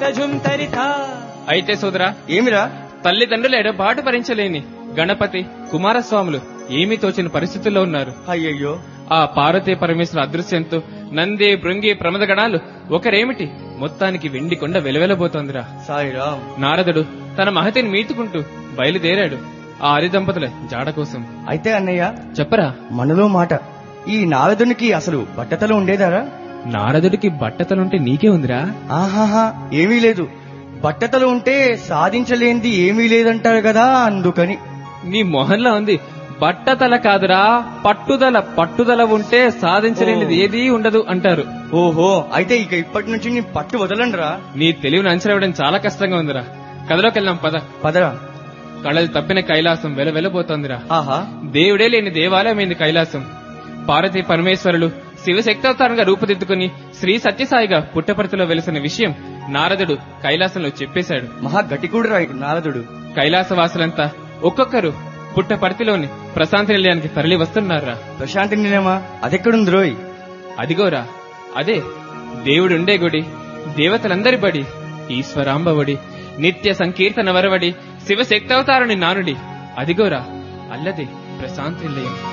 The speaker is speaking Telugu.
అయితే సోదరా, ఏమిరా? తల్లిదండ్రుల ఎడబాటు భరించలేని గణపతి కుమారస్వాములు ఏమీ తోచిన పరిస్థితుల్లో ఉన్నారు. అయ్యయ్యో, ఆ పార్వతీ పరమేశ్వర అదృశ్యంతో నంది భృంగి ప్రమద గణాలు ఒకరేమిటి మొత్తానికి వెండి కొండ వెలవెలబోతోందిరా. సాయిరాం. నారదుడు తన మహతిని మీతుకుంటూ బయలుదేరాడు ఆ హరిదంపతుల జాడ కోసం. అయితే అన్నయ్య చెప్పరా. మనలో మాట, ఈ నారదునికి అసలు బట్టతలు ఉండేదారా? నారదుడికి బట్టతలుంటే నీకే ఉందిరా. ఆహాహా, ఏమీ లేదు. బట్టతలు ఉంటే సాధించలేనిది ఏమీ లేదంటారు కదా, అందుకని. నీ మొహంలో ఉంది. బట్టతల కాదురా, పట్టుదల. పట్టుదల ఉంటే సాధించలేనిది ఏదీ ఉండదు అంటారు. ఓహో, అయితే ఇక ఇప్పటి నుంచి నీ పట్టు వదలండిరా. నీ తెలివిని అంచనా చాలా కష్టంగా ఉందిరా. కథలోకి వెళ్దాం పద. పదరా. కళలు తప్పిన కైలాసం వెలవెలబోతోందిరా. ఆహా, దేవుడే లేని దేవాలయమైంది కైలాసం. పార్వతీ పరమేశ్వరులు శివశక్తావతారంగా రూపుదిద్దుకుని శ్రీ సత్యసాయిగా పుట్టపర్తిలో వెలిసిన విషయం నారదుడు కైలాసంలో చెప్పేశాడు. మహా గట్టికూడరా నారదుడు. కైలాసవాసులంతా ఒక్కొక్కరు పుట్టపర్తిలోని ప్రశాంతి నిలయానికి తరలి వస్తున్నారా. ప్రశాంతి నిలయమా? అదెక్కడుంది రోయ్? అదిగోరా, అదే దేవుడుండే గుడి, దేవతలందరి బడి, ఈశ్వరాంబవడి, నిత్య సంకీర్తన వరవడి, శివశక్తావతారుని నానుడి. అదిగోరా, అల్లదే ప్రశాంతి నిలయం.